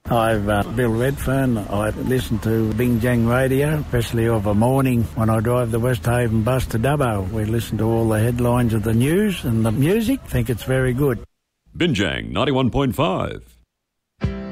I'm Bill Redfern. I listen to Binjang Radio, especially of a morning when I drive the Westhaven bus to Dubbo. We listen to all the headlines of the news and the music. Think it's very good. Binjang 91.5.